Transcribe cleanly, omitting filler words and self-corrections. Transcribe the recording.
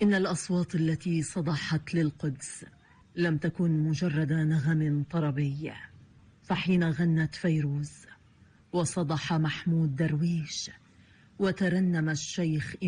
إن الأصوات التي صدحت للقدس لم تكن مجرد نغم طربي، فحين غنت فيروز وصدح محمود درويش وترنم الشيخ